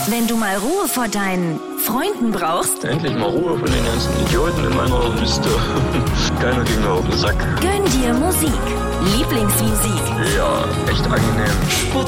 Wenn du mal Ruhe vor deinen Freunden brauchst, Endlich mal Ruhe von den ganzen Idioten in meiner Liste. Keiner ging mir auf den Sack. gönn dir Musik. Lieblingsmusik. Ja, echt angenehm.